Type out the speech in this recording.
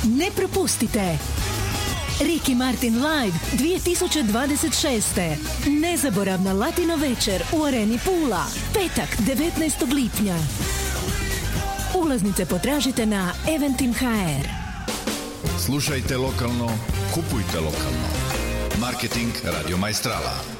Ne propustite! Ricky Martin Live 2026. Nezaboravna latino večer u Areni Pula. Petak 19. lipnja. Ulaznice potražite na Eventim.hr. Slušajte lokalno, kupujte lokalno. Marketing Radio Maestrala.